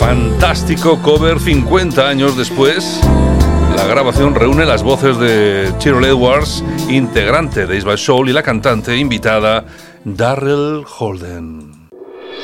Fantástico cover 50 años después. La grabación reúne las voces de Cheryl Edwards, integrante de Isbal Soul, y la cantante invitada Darrell Holden.